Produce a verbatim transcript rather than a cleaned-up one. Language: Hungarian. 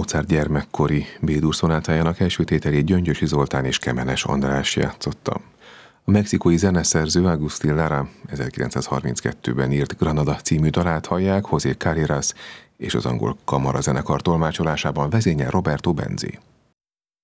Mozart gyermekkori B-dur szonátájának első tételét Gyöngyösi Zoltán és Kemenes András játszotta. A mexikói zeneszerző Agustín Lara ezerkilencszázharminckettőben írt Granada című dalát hallják José Carreras és az angol kamarazenekar tolmácsolásában vezényel Roberto Benzi.